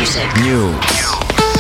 News.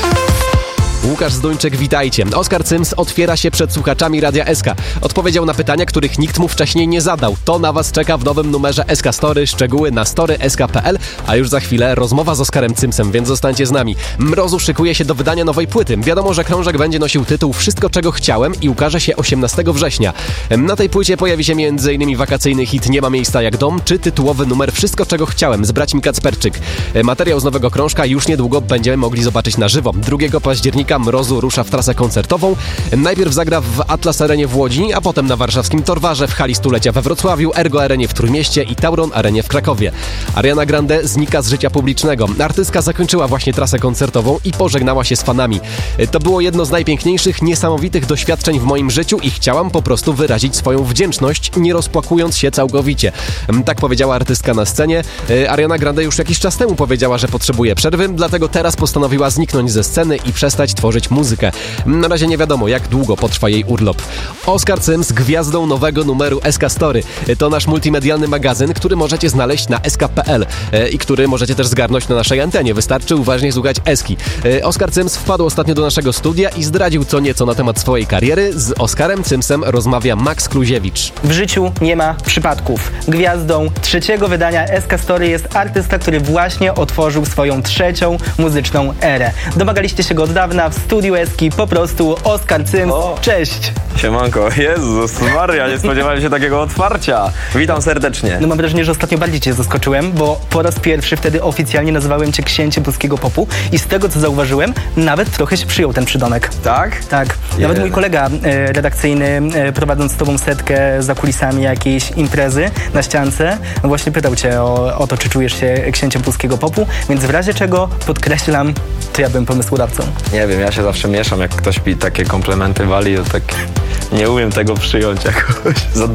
Łukasz Zduńczyk, witajcie. Oskar Cyms otwiera się przed słuchaczami Radia SK. Odpowiedział na pytania, których nikt mu wcześniej nie zadał. To na was czeka w nowym numerze SK Story. Szczegóły na story.sk.pl, a już za chwilę rozmowa z Oskarem Cymsem, więc zostańcie z nami. Mrozu szykuje się do wydania nowej płyty. Wiadomo, że krążek będzie nosił tytuł Wszystko, czego chciałem i ukaże się 18 września. Na tej płycie pojawi się m.in. wakacyjny hit Nie ma miejsca jak dom, czy tytułowy numer Wszystko, czego chciałem z braćmi Kacperczyk. Materiał z nowego krążka już niedługo będziemy mogli zobaczyć na żywo. 2 października Mrozu rusza w trasę koncertową. Najpierw zagra w Atlas Arenie w Łodzi, a potem na warszawskim Torwarze, w hali Stulecia we Wrocławiu, Ergo Arenie w Trójmieście i Tauron Arenie w Krakowie. Ariana Grande znika z życia publicznego. Artystka zakończyła właśnie trasę koncertową i pożegnała się z fanami. To było jedno z najpiękniejszych, niesamowitych doświadczeń w moim życiu i chciałam po prostu wyrazić swoją wdzięczność, nie rozpłakując się całkowicie. Tak powiedziała artystka na scenie. Ariana Grande już jakiś czas temu powiedziała, że potrzebuje przerwy, dlatego teraz postanowiła zniknąć ze sceny i przestać tworzyć muzykę. Na razie nie wiadomo, jak długo potrwa jej urlop. Oskar Cyms gwiazdą nowego numeru SK Story. To nasz multimedialny magazyn, który możecie znaleźć na sk.pl i który możecie też zgarnąć na naszej antenie. Wystarczy uważnie słuchać Eski. Oskar Cyms wpadł ostatnio do naszego studia i zdradził co nieco na temat swojej kariery. Z Oskarem Cymsem rozmawia Max Kluziewicz. W życiu nie ma przypadków. Gwiazdą 3. wydania SK Story jest artysta, który właśnie otworzył swoją 3. muzyczną erę. Domagaliście się go od dawna, w studiu Eski po prostu Oskar Cyms. Cześć! Siemanko, Jezus Maria, nie spodziewałem się takiego otwarcia. Witam serdecznie. No mam wrażenie, że ostatnio bardziej cię zaskoczyłem, bo po raz pierwszy wtedy oficjalnie nazywałem cię księciem polskiego popu i z tego co zauważyłem, nawet trochę się przyjął ten przydomek. Tak? Tak. Nawet mój kolega redakcyjny, prowadząc z tobą setkę za kulisami jakiejś imprezy na ściance, właśnie pytał cię o to, czy czujesz się księciem polskiego popu, więc w razie czego podkreślam, to ja byłem pomysłodawcą. Nie wiem, ja się zawsze mieszam, jak ktoś mi takie komplementy wali, to tak nie umiem tego przyjąć jakoś. Za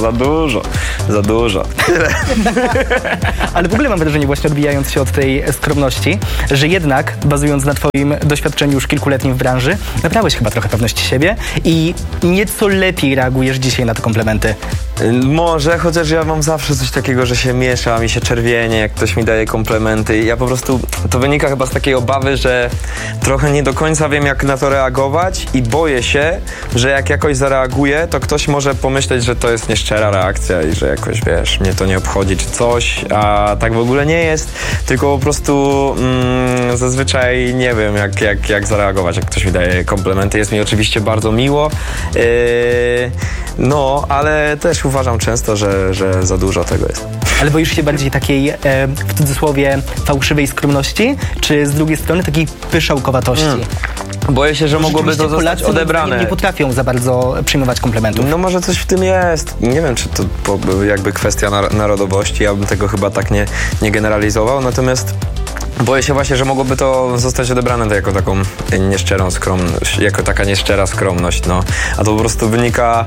dużo. Tyle. Ale w ogóle mam wrażenie, właśnie odbijając się od tej skromności, że jednak, bazując na twoim doświadczeniu już kilkuletnim w branży, nabrałeś chyba trochę pewności siebie i nieco lepiej reagujesz dzisiaj na te komplementy. Może, chociaż ja mam zawsze coś takiego, że się mieszam i się czerwienię, jak ktoś mi daje komplementy. Ja po prostu, to wynika chyba z takiej obawy, że trochę nie do końca wiem, jak na to reagować i boję się, że jak jakoś zareaguję, to ktoś może pomyśleć, że to jest nieszczera reakcja i że jakoś, wiesz, mnie to nie obchodzi czy coś, a tak w ogóle nie jest, tylko po prostu zazwyczaj nie wiem, jak zareagować, jak ktoś mi daje komplementy. Jest mi oczywiście bardzo miło, no, ale też uważam często, że za dużo tego jest. Ale boisz się bardziej takiej, w cudzysłowie, fałszywej skromności, czy z drugiej strony takiej pyszałkowatości? Boję się, że mogłoby to zostać odebrane. Nie potrafią za bardzo przyjmować komplementów. No może coś w tym jest. Nie wiem, czy to jakby kwestia narodowości. Ja bym tego chyba tak nie generalizował. Natomiast boję się właśnie, że mogłoby to zostać odebrane jako taką nieszczerą skromność, jako taka nieszczera skromność, no. A to po prostu wynika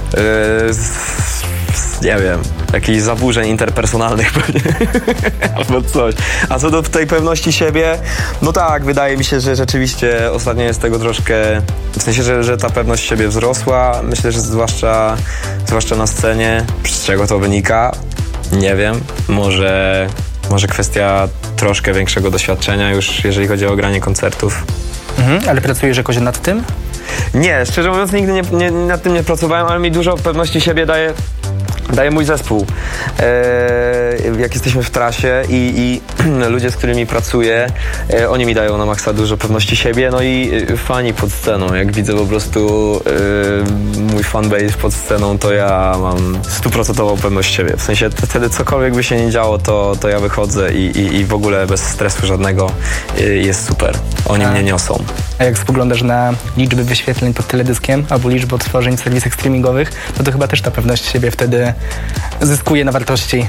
nie wiem, jakichś zaburzeń interpersonalnych pewnie, albo coś. A co do tej pewności siebie, no tak, wydaje mi się, że rzeczywiście ostatnio jest tego troszkę, w sensie, że ta pewność siebie wzrosła, myślę, że zwłaszcza na scenie. Z czego to wynika? Nie wiem, może kwestia troszkę większego doświadczenia już, jeżeli chodzi o granie koncertów. Ale pracujesz jakoś nad tym? Nie, szczerze mówiąc nigdy nad tym nie pracowałem, ale mi dużo pewności siebie daje mój zespół. Jak jesteśmy w trasie i ludzie, z którymi pracuję, oni mi dają na maksa dużo pewności siebie, no i fani pod sceną. Jak widzę po prostu mój fanbase pod sceną, to ja mam 100% pewność siebie. W sensie wtedy cokolwiek by się nie działo, to ja wychodzę i w ogóle bez stresu żadnego jest super. Oni mnie niosą. A jak spoglądasz na liczby wyświetleń pod teledyskiem albo liczby odtworzeń w serwisach streamingowych, no to chyba też ta pewność siebie wtedy zyskuje na wartości.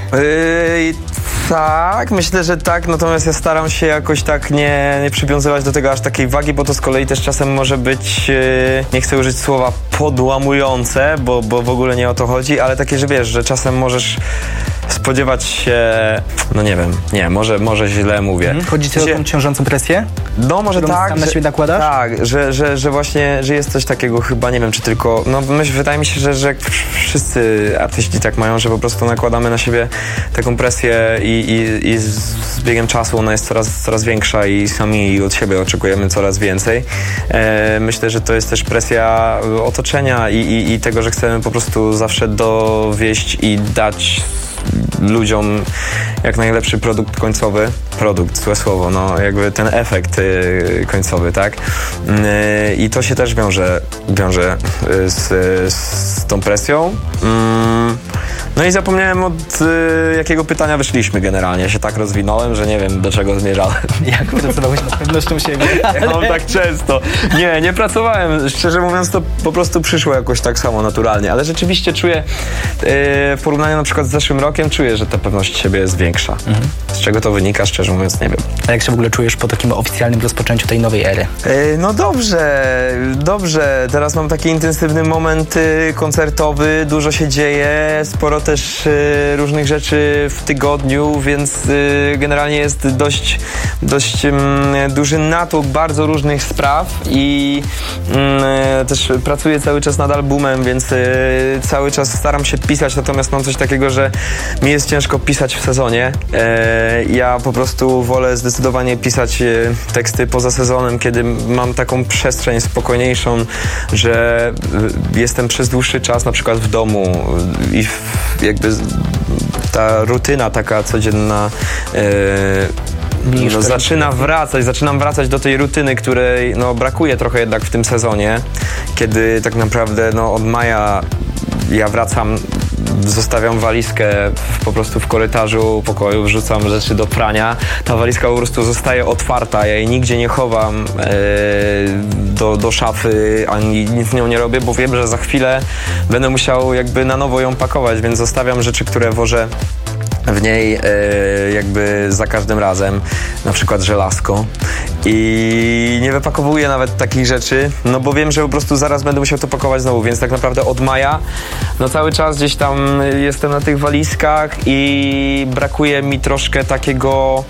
Tak, myślę, że tak, natomiast ja staram się jakoś tak nie przywiązywać do tego aż takiej wagi, bo to z kolei też czasem może być, nie chcę użyć słowa podłamujące, bo w ogóle nie o to chodzi, ale takie, że wiesz, że czasem możesz spodziewać się, no nie wiem, może źle mówię. Chodzi ci o tą ciążącą presję? No może tak, sam na siebie nakładasz? Tak, że właśnie, że jest coś takiego chyba, nie wiem czy tylko, no wydaje mi się, że wszyscy artyści tak mają, że po prostu nakładamy na siebie taką presję i z biegiem czasu ona jest coraz większa i sami od siebie oczekujemy coraz więcej. Myślę, że to jest też presja otoczenia i tego, że chcemy po prostu zawsze dowieść i dać ludziom jak najlepszy produkt końcowy. Produkt, złe słowo, no jakby ten efekt końcowy, tak? I to się też wiąże z tą presją. No i zapomniałem od jakiego pytania wyszliśmy generalnie. Ja się tak rozwinąłem, że nie wiem do czego zmierzałem. Jak pracowałeś nad pewnością siebie? Ja mam tak często. Nie pracowałem. Szczerze mówiąc to po prostu przyszło jakoś tak samo naturalnie. Ale rzeczywiście czuję, w porównaniu na przykład z zeszłym rokiem, czuję, że ta pewność siebie jest większa. Z czego to wynika, szczerze mówiąc nie wiem. A jak się w ogóle czujesz po takim oficjalnym rozpoczęciu tej nowej ery? No dobrze. Teraz mam taki intensywny moment koncertowy. Dużo się dzieje. Sporo też różnych rzeczy w tygodniu, więc generalnie jest dość duży natłok bardzo różnych spraw i też pracuję cały czas nad albumem, więc cały czas staram się pisać, natomiast mam coś takiego, że mi jest ciężko pisać w sezonie. Ja po prostu wolę zdecydowanie pisać teksty poza sezonem, kiedy mam taką przestrzeń spokojniejszą, że jestem przez dłuższy czas na przykład w domu i jakby ta rutyna taka codzienna zaczynam wracać do tej rutyny, której brakuje trochę jednak w tym sezonie, kiedy tak naprawdę od maja ja wracam, zostawiam walizkę po prostu w korytarzu pokoju, wrzucam rzeczy do prania. Ta walizka po prostu zostaje otwarta, ja jej nigdzie nie chowam do szafy, ani nic z nią nie robię, bo wiem, że za chwilę będę musiał jakby na nowo ją pakować, więc zostawiam rzeczy, które włożę w niej jakby za każdym razem, na przykład żelazko, i nie wypakowuję nawet takich rzeczy, bo wiem, że po prostu zaraz będę musiał to pakować znowu, więc tak naprawdę od maja cały czas gdzieś tam jestem na tych walizkach i brakuje mi troszkę takiego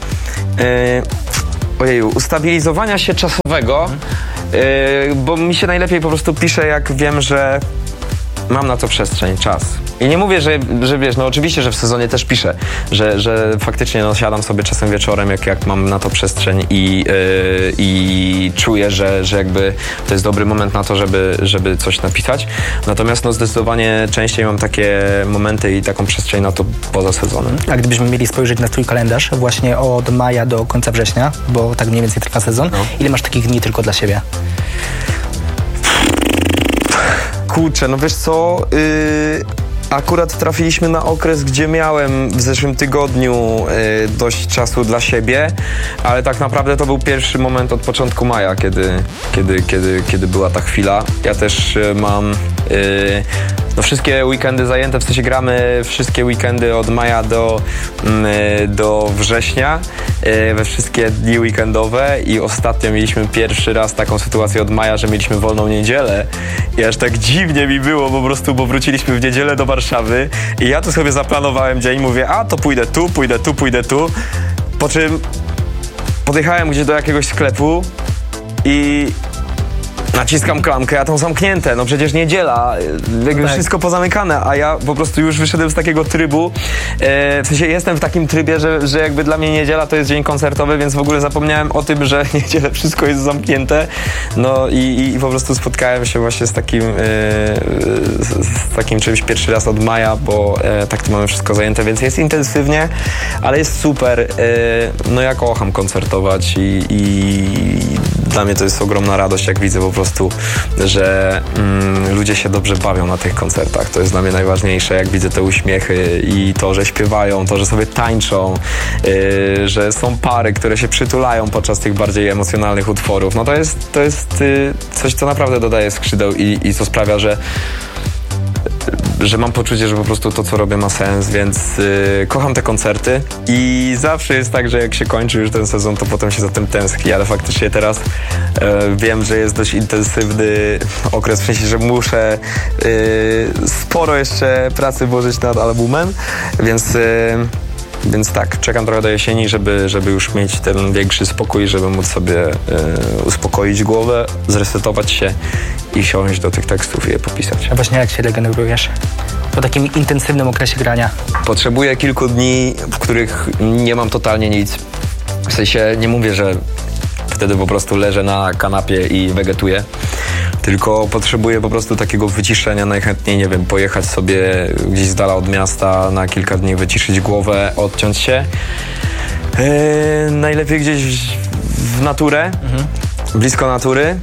ustabilizowania się czasowego, bo mi się najlepiej po prostu pisze, jak wiem, że mam na to przestrzeń, czas. I nie mówię, że wiesz, oczywiście, że w sezonie też piszę, że faktycznie siadam sobie czasem wieczorem, jak mam na to przestrzeń i czuję, że jakby to jest dobry moment na to, żeby coś napisać. Natomiast zdecydowanie częściej mam takie momenty i taką przestrzeń na to poza sezonem. A gdybyśmy mieli spojrzeć na twój kalendarz właśnie od maja do końca września, bo tak mniej więcej trwa sezon, ile masz takich dni tylko dla siebie? Kurczę, wiesz co, akurat trafiliśmy na okres, gdzie miałem w zeszłym tygodniu dość czasu dla siebie, ale tak naprawdę to był pierwszy moment od początku maja, kiedy była ta chwila. Ja też mam wszystkie weekendy zajęte, w sensie gramy wszystkie weekendy od maja do września, we wszystkie dni weekendowe, i ostatnio mieliśmy pierwszy raz taką sytuację od maja, że mieliśmy wolną niedzielę i aż tak dziwnie mi było po prostu, bo wróciliśmy w niedzielę do Warszawy i ja tu sobie zaplanowałem dzień, mówię, to pójdę tu, po czym podjechałem gdzieś do jakiegoś sklepu i naciskam klamkę, a tą zamknięte, przecież niedziela, jakby wszystko pozamykane, a ja po prostu już wyszedłem z takiego trybu, w sensie jestem w takim trybie, że jakby dla mnie niedziela to jest dzień koncertowy, więc w ogóle zapomniałem o tym, że niedzielę wszystko jest zamknięte, i po prostu spotkałem się właśnie z takim czymś pierwszy raz od maja, bo tak to mamy wszystko zajęte, więc jest intensywnie, ale jest super, ja kocham koncertować i dla mnie to jest ogromna radość, jak widzę po prostu, że ludzie się dobrze bawią na tych koncertach. To jest dla mnie najważniejsze, jak widzę te uśmiechy i to, że śpiewają, to, że sobie tańczą, że są pary, które się przytulają podczas tych bardziej emocjonalnych utworów. To jest coś, co naprawdę dodaje skrzydeł i co sprawia, że że mam poczucie, że po prostu to, co robię, ma sens, więc kocham te koncerty i zawsze jest tak, że jak się kończy już ten sezon, to potem się za tym tęskni, ale faktycznie teraz wiem, że jest dość intensywny okres, w sensie, że muszę sporo jeszcze pracy włożyć nad albumem, więc tak, czekam trochę do jesieni, żeby już mieć ten większy spokój, żeby móc sobie uspokoić głowę, zresetować się i siąść do tych tekstów i je popisać. A właśnie jak się regenerujesz po takim intensywnym okresie grania? Potrzebuję kilku dni, w których nie mam totalnie nic. W sensie nie mówię, że wtedy po prostu leżę na kanapie i wegetuję, tylko potrzebuję po prostu takiego wyciszenia, najchętniej, nie wiem, pojechać sobie gdzieś z dala od miasta na kilka dni, wyciszyć głowę, odciąć się. Najlepiej gdzieś w naturę, blisko natury.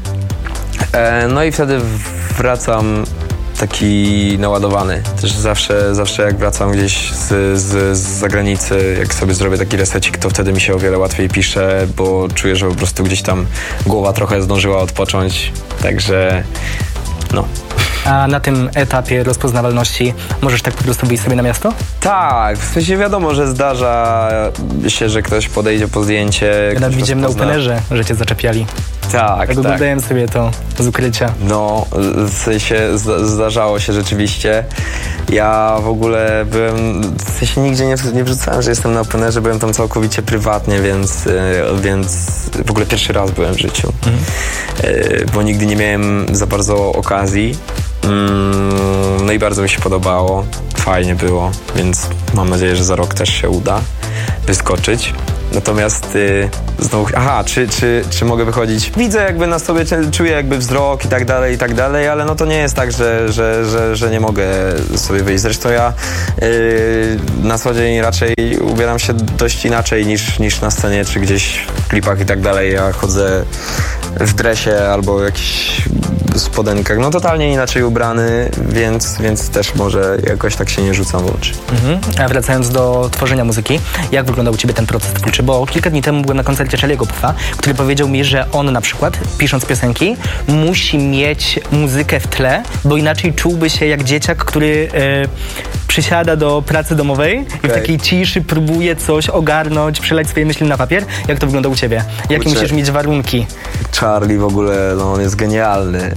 No i wtedy wracam taki naładowany. Też zawsze jak wracam gdzieś z zagranicy, jak sobie zrobię taki resecik, to wtedy mi się o wiele łatwiej pisze, bo czuję, że po prostu gdzieś tam głowa trochę zdążyła odpocząć. Także no. A na tym etapie rozpoznawalności możesz tak po prostu wyjść sobie na miasto? Tak, w sensie wiadomo, że zdarza się, że ktoś podejdzie po zdjęcie. Ja nawet widziałem na openerze, że cię zaczepiali. Tak. Oglądałem sobie to z ukrycia. No, w sensie zdarzało się rzeczywiście. Ja w ogóle byłem, w sensie nigdzie nie wrzucałem, że jestem na openerze, byłem tam całkowicie prywatnie, więc w ogóle pierwszy raz byłem w życiu. Bo nigdy nie miałem za bardzo okazji. No i bardzo mi się podobało, fajnie było, więc mam nadzieję, że za rok też się uda wyskoczyć. Natomiast znowu, czy mogę wychodzić? Widzę jakby na sobie, czuję jakby wzrok i tak dalej, ale no to nie jest tak, że nie mogę sobie wyjść. Zresztą ja na co dzień raczej ubieram się dość inaczej niż na scenie, czy gdzieś w klipach i tak dalej. Ja chodzę w dresie albo jakichś spodenkach, no totalnie inaczej ubrany, więc też może jakoś tak się nie rzucam w oczy. A wracając do tworzenia muzyki, jak wyglądał u ciebie ten proces twórczy? Bo kilka dni temu byłem na koncercie Charlie'ego Puffa, który powiedział mi, że on na przykład, pisząc piosenki, musi mieć muzykę w tle, bo inaczej czułby się jak dzieciak, który przysiada do pracy domowej i w takiej ciszy próbuje coś ogarnąć, przelać swoje myśli na papier. Jak to wygląda u ciebie? Jakie musisz mieć warunki? Charlie w ogóle, no on jest genialny.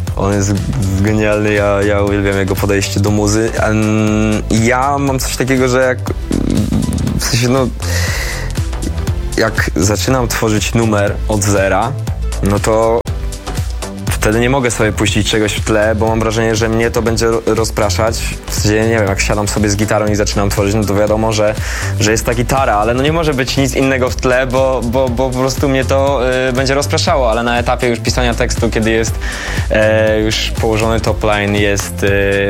Ja uwielbiam jego podejście do muzy. Ja mam coś takiego, że w sensie, no, jak zaczynam tworzyć numer od zera, no to wtedy nie mogę sobie puścić czegoś w tle, bo mam wrażenie, że mnie to będzie rozpraszać. W sensie, nie wiem, jak siadam sobie z gitarą i zaczynam tworzyć, no to wiadomo, że jest ta gitara, ale no nie może być nic innego w tle, bo po prostu mnie to będzie rozpraszało, ale na etapie już pisania tekstu, kiedy jest już położony top line, jest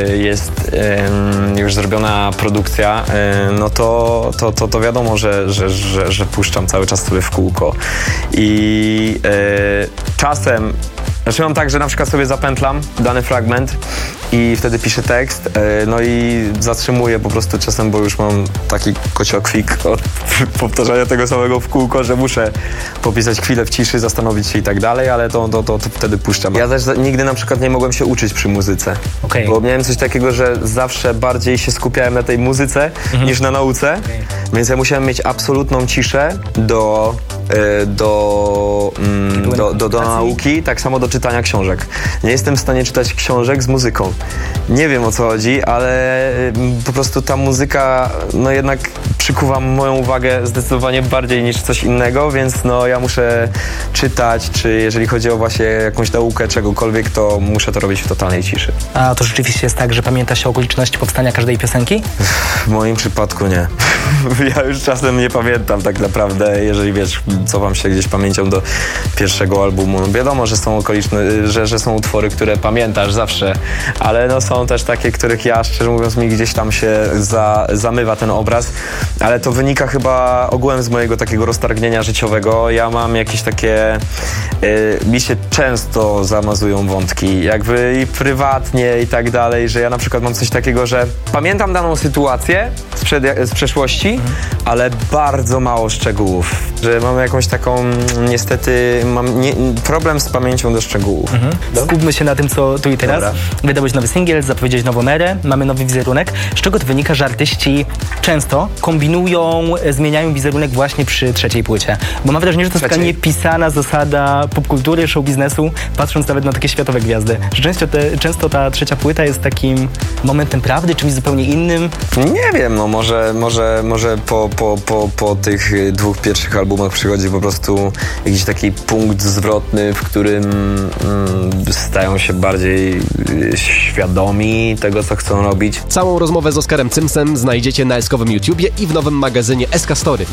już zrobiona produkcja, no to wiadomo, że puszczam cały czas sobie w kółko. I czasem znaczy mam tak, że na przykład sobie zapętlam dany fragment i wtedy piszę tekst, no i zatrzymuję po prostu czasem, bo już mam taki kociokwik od powtarzania tego samego w kółko, że muszę popisać chwilę w ciszy, zastanowić się i tak dalej, ale to wtedy puszczam. Ja też nigdy na przykład nie mogłem się uczyć przy muzyce, bo miałem coś takiego, że zawsze bardziej się skupiałem na tej muzyce niż na nauce, więc ja musiałem mieć absolutną ciszę do nauki, tak samo do czytania książek. Nie jestem w stanie czytać książek z muzyką. Nie wiem, o co chodzi, ale po prostu ta muzyka no jednak przykuwa moją uwagę zdecydowanie bardziej niż coś innego, więc no ja muszę czytać, czy jeżeli chodzi o właśnie jakąś naukę czegokolwiek, to muszę to robić w totalnej ciszy. A to rzeczywiście jest tak, że pamięta się okoliczności powstania każdej piosenki? W moim przypadku nie. Ja już czasem nie pamiętam tak naprawdę, jeżeli wiesz, cofam się gdzieś pamięcią do pierwszego albumu. No wiadomo, że są że są utwory, które pamiętasz zawsze, ale no są też takie, których ja, szczerze mówiąc, mi gdzieś tam się zamywa ten obraz, ale to wynika chyba ogółem z mojego takiego roztargnienia życiowego. Ja mam jakieś takie... mi się często zamazują wątki, jakby i prywatnie i tak dalej, że ja na przykład mam coś takiego, że pamiętam daną sytuację z przeszłości, ale bardzo mało szczegółów. Że mam jakąś taką, niestety, problem z pamięcią do szczegółów. Skupmy się na tym, co tu i teraz. Dobra. Wydałeś nowy singiel, zapowiedziałeś nową erę, mamy nowy wizerunek. Z czego to wynika, że artyści często kombinują, zmieniają wizerunek właśnie przy trzeciej płycie? Bo mam wrażenie, że to jest taka niepisana zasada popkultury, show biznesu, patrząc nawet na takie światowe gwiazdy. Że często ta trzecia płyta jest takim momentem prawdy, czymś zupełnie innym. Nie wiem, no może po tych 2 pierwszych albumach przychodzi po prostu jakiś taki punkt zwrotny, w którym stają się bardziej świadomi tego, co chcą robić. Całą rozmowę z Oskarem Cymsem znajdziecie na eskowym YouTubie i w nowym magazynie SK Story.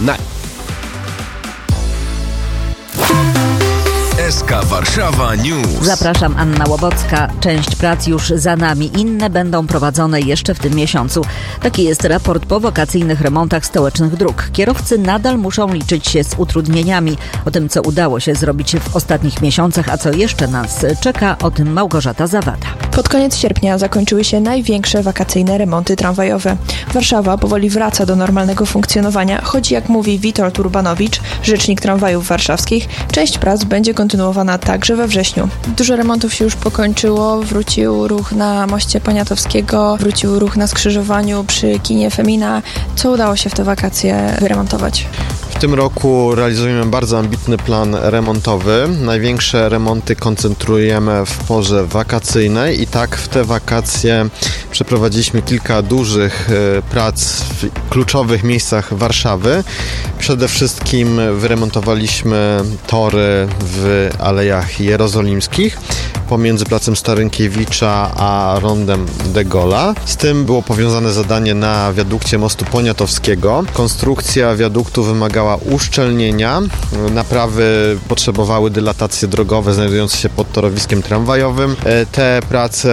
SK Warszawa News. Zapraszam, Anna Łobocka. Część prac już za nami, inne będą prowadzone jeszcze w tym miesiącu. Taki jest raport po wakacyjnych remontach stołecznych dróg. Kierowcy nadal muszą liczyć się z utrudnieniami. O tym, co udało się zrobić w ostatnich miesiącach, a co jeszcze nas czeka, o tym Małgorzata Zawada. Pod koniec sierpnia zakończyły się największe wakacyjne remonty tramwajowe. Warszawa powoli wraca do normalnego funkcjonowania, choć jak mówi Witold Urbanowicz, rzecznik tramwajów warszawskich, część prac będzie kontynuowana także we wrześniu. Dużo remontów się już pokończyło, wrócił ruch na moście Poniatowskiego, wrócił ruch na skrzyżowaniu przy kinie Femina. Co udało się w te wakacje wyremontować? W tym roku realizujemy bardzo ambitny plan remontowy. Największe remonty koncentrujemy w porze wakacyjnej i tak w te wakacje przeprowadziliśmy kilka dużych prac w kluczowych miejscach Warszawy. Przede wszystkim wyremontowaliśmy tory w Alejach Jerozolimskich pomiędzy Placem Starynkiewicza a Rondem de Gaulle'a. Z tym było powiązane zadanie na wiadukcie mostu Poniatowskiego. Konstrukcja wiaduktu wymagała uszczelnienia. Naprawy potrzebowały dylatacji drogowe znajdujące się pod torowiskiem tramwajowym. Te prace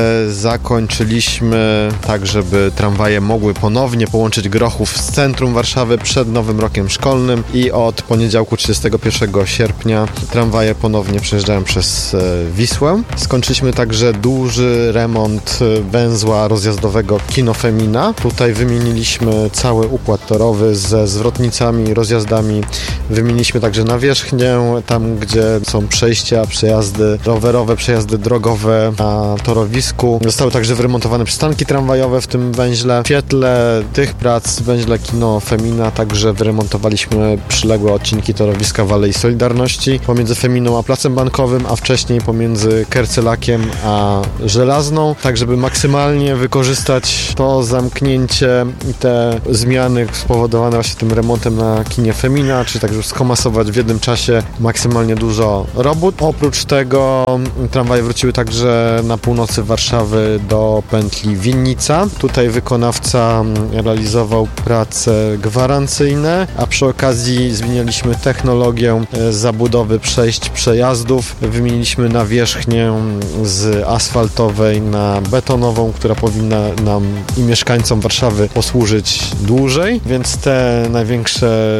zakończyliśmy tak, żeby tramwaje mogły ponownie połączyć Grochów z centrum Warszawy przed Nowym Rokiem Szkolnym i od poniedziałku 31 sierpnia tramwaje ponownie przejeżdżają przez Wisłę. Skończyliśmy także duży remont węzła rozjazdowego Kino Femina. Tutaj wymieniliśmy cały układ torowy ze zwrotnicami, rozjazdami. Wymieniliśmy także nawierzchnię, tam gdzie są przejścia, przejazdy rowerowe, przejazdy drogowe na torowisku. Zostały także wyremontowane przystanki tramwajowe w tym węźle. W świetle tych prac w węźle Kino Femina także wyremontowaliśmy przyległe odcinki torowiska w Alei Solidarności pomiędzy Feminą a Placem Bankowym, a wcześniej pomiędzy Kercylakiem a Żelazną, tak żeby maksymalnie wykorzystać to zamknięcie i te zmiany spowodowane właśnie tym remontem na kinie Femina, czyli tak, żeby skomasować w jednym czasie maksymalnie dużo robót. Oprócz tego tramwaje wróciły także na północy Warszawy do pętli Winnica. Tutaj wykonawca realizował prace gwarancyjne, a przy okazji zmienialiśmy technologię zabudowy przejść, przejazdów. Wymieniliśmy nawierzchnię z asfaltowej na betonową, która powinna nam i mieszkańcom Warszawy posłużyć dłużej, więc te największe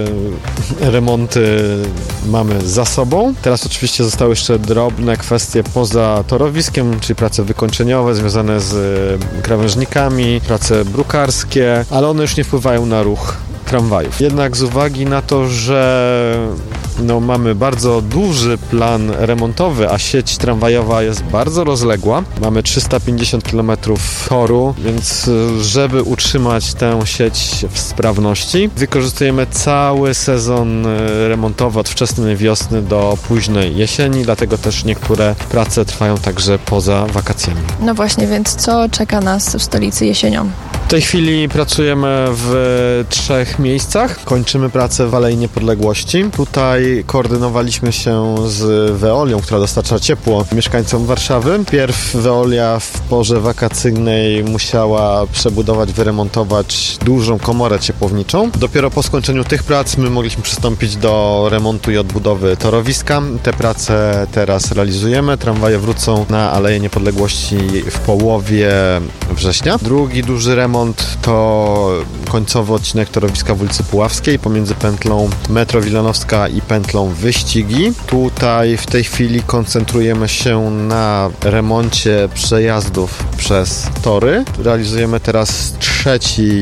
remonty mamy za sobą. Teraz oczywiście zostały jeszcze drobne kwestie poza torowiskiem, czyli prace wykończeniowe związane z krawężnikami, prace brukarskie, ale one już nie wpływają na ruch tramwajów. Jednak z uwagi na to, że mamy bardzo duży plan remontowy, a sieć tramwajowa jest bardzo rozległa. Mamy 350 km toru, więc żeby utrzymać tę sieć w sprawności, wykorzystujemy cały sezon remontowy od wczesnej wiosny do późnej jesieni, dlatego też niektóre prace trwają także poza wakacjami. No właśnie, więc co czeka nas w stolicy jesienią? W tej chwili pracujemy w 3 miejscach. Kończymy pracę w Alei Niepodległości. Tutaj koordynowaliśmy się z Veolią, która dostarcza ciepło mieszkańcom Warszawy. Pierw Veolia w porze wakacyjnej musiała przebudować, wyremontować dużą komorę ciepłowniczą. Dopiero po skończeniu tych prac my mogliśmy przystąpić do remontu i odbudowy torowiska. Te prace teraz realizujemy. Tramwaje wrócą na Aleję Niepodległości w połowie września. Drugi duży remont remont to końcowy odcinek torowiska w ulicy Puławskiej pomiędzy pętlą Metro Wilanowska i pętlą Wyścigi. Tutaj w tej chwili koncentrujemy się na remoncie przejazdów przez tory. Realizujemy teraz 3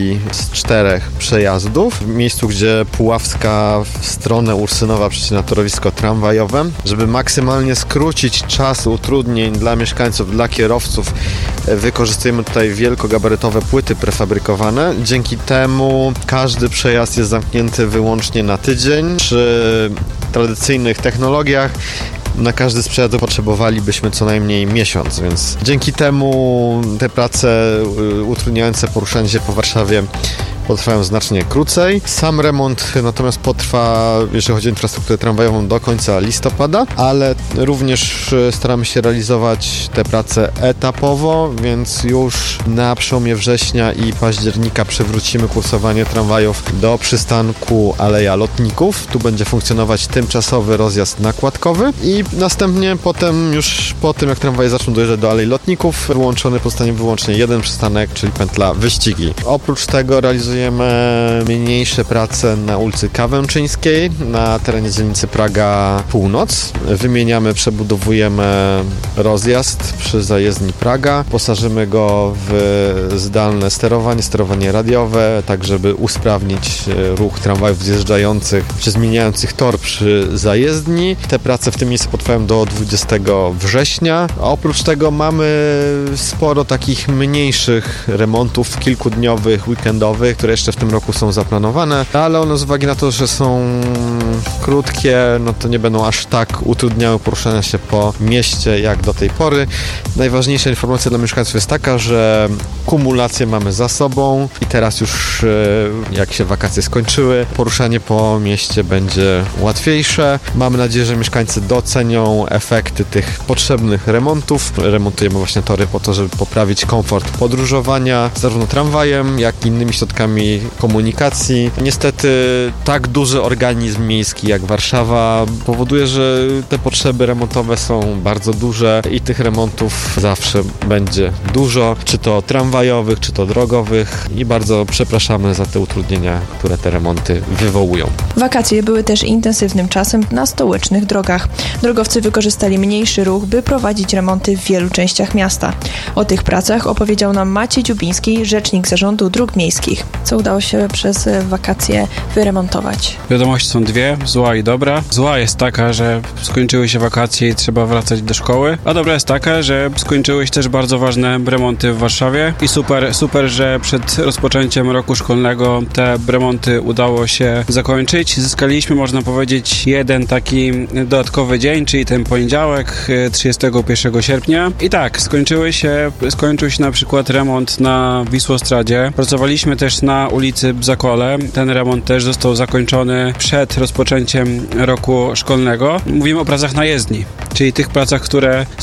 z 4 przejazdów w miejscu, gdzie Puławska w stronę Ursynowa przecina torowisko tramwajowe. Żeby maksymalnie skrócić czas utrudnień dla mieszkańców, dla kierowców, wykorzystujemy tutaj wielkogabarytowe płyty prefabrykowane. Dzięki temu każdy przejazd jest zamknięty wyłącznie na tydzień. Przy tradycyjnych technologiach na każdy z przejazdów potrzebowalibyśmy co najmniej miesiąc, więc dzięki temu te prace utrudniające poruszanie się po Warszawie potrwają znacznie krócej. Sam remont natomiast potrwa, jeżeli chodzi o infrastrukturę tramwajową, do końca listopada, ale również staramy się realizować te prace etapowo, więc już na przełomie września i października przywrócimy kursowanie tramwajów do przystanku Aleja Lotników. Tu będzie funkcjonować tymczasowy rozjazd nakładkowy i następnie potem, już po tym jak tramwaje zaczną dojeżdżać do Alei Lotników, wyłączony pozostanie wyłącznie jeden przystanek, czyli pętla Wyścigi. Oprócz tego realizujemy mniejsze prace na ulicy Kawęczyńskiej, na terenie dzielnicy Praga Północ. Wymieniamy, przebudowujemy rozjazd przy zajezdni Praga. Posażymy go w zdalne sterowanie radiowe, tak żeby usprawnić ruch tramwajów zjeżdżających czy zmieniających tor przy zajezdni. Te prace w tym miejscu potrwają do 20 września. A oprócz tego mamy sporo takich mniejszych remontów kilkudniowych, weekendowych, które jeszcze w tym roku są zaplanowane, ale one z uwagi na to, że są krótkie, no to nie będą aż tak utrudniały poruszania się po mieście jak do tej pory. Najważniejsza informacja dla mieszkańców jest taka, że kumulację mamy za sobą i teraz już jak się wakacje skończyły, poruszanie po mieście będzie łatwiejsze. Mamy nadzieję, że mieszkańcy docenią efekty tych potrzebnych remontów. Remontujemy właśnie tory po to, żeby poprawić komfort podróżowania zarówno tramwajem, jak i innymi środkami komunikacji. Niestety tak duży organizm miejski jak Warszawa powoduje, że te potrzeby remontowe są bardzo duże i tych remontów zawsze będzie dużo, czy to tramwajowych, czy to drogowych i bardzo przepraszamy za te utrudnienia, które te remonty wywołują. Wakacje były też intensywnym czasem na stołecznych drogach. Drogowcy wykorzystali mniejszy ruch, by prowadzić remonty w wielu częściach miasta. O tych pracach opowiedział nam Maciej Dziubiński, rzecznik Zarządu Dróg Miejskich. Co udało się przez wakacje wyremontować? Wiadomości są dwie, zła i dobra. Zła jest taka, że skończyły się wakacje i trzeba wracać do szkoły, a dobra jest taka, że skończyły się też bardzo ważne remonty w Warszawie i super, że przed rozpoczęciem roku szkolnego te remonty udało się zakończyć. Zyskaliśmy, można powiedzieć, jeden taki dodatkowy dzień, czyli ten poniedziałek, 31 sierpnia. I tak, skończył się na przykład remont na Wisłostradzie. Pracowaliśmy też na ulicy Bzakole. Ten remont też został zakończony przed rozpoczęciem roku szkolnego. Mówimy o pracach na jezdni, czyli tych pracach, które